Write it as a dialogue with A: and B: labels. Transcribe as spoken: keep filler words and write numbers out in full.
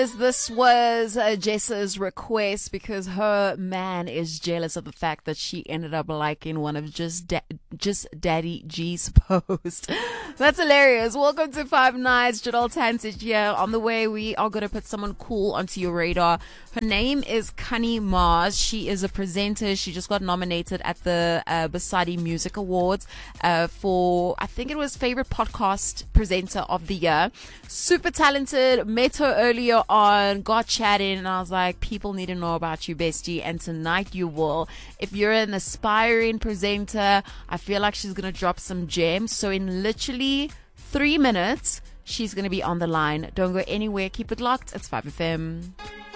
A: This was uh, Jessa's request because her man is jealous of the fact that she ended up liking one of just da- just Daddy G's posts. That's hilarious. Welcome to Five Nights. Jadal Tansich here. On the way, we are going to put someone cool onto your radar. Her name is Connie Mars. She is a presenter. She just got nominated at the uh, Basadi Music Awards uh, for, I think it was Favorite Podcast Presenter of the Year. Super talented. Met her earlier on, got chatting, and I was like, people need to know about you, bestie, and tonight you will. If you're an aspiring presenter, I feel like she's going to drop some gems. So in literally three minutes, she's going to be on the line. Don't go anywhere. Keep it locked. It's five F M.